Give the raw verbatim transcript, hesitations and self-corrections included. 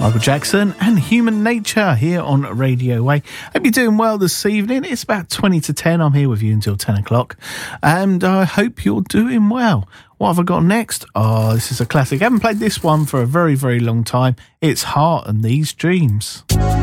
Michael Jackson and Human Nature here on Radio Way. Hope you're doing well this evening. It's about twenty to ten. I'm here with you until ten o'clock. And I hope you're doing well. What have I got next? Oh, this is a classic. I haven't played this one for a very, very long time. It's Heart and These Dreams.